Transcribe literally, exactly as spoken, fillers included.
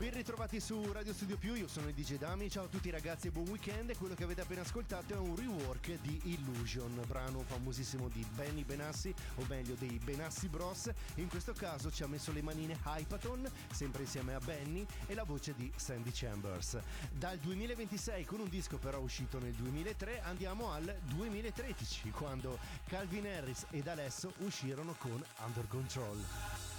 Ben ritrovati su Radio Studio Più, io sono il D J Dami, ciao a tutti ragazzi e buon weekend. E quello che avete appena ascoltato è un rework di Illusion, brano famosissimo di Benny Benassi, o meglio dei Benassi Bros. In questo caso ci ha messo le manine Hypaton, sempre insieme a Benny, e la voce di Sandy Chambers. Dal duemilaventisei, con un disco però uscito nel duemilatré, andiamo al duemilatredici, quando Calvin Harris ed Alesso uscirono con Under Control.